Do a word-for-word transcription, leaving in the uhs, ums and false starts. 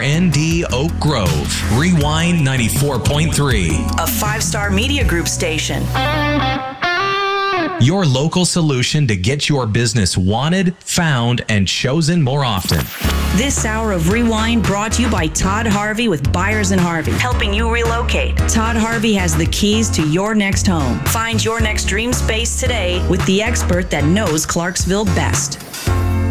N D Oak Grove. Rewind ninety-four point three. A five-star media group station. Your local solution to get your business wanted, found, and chosen more often. This hour of Rewind brought to you by Todd Harvey with Buyers and Harvey, helping you relocate. Todd Harvey has the keys to your next home. Find your next dream space today with the expert that knows Clarksville best.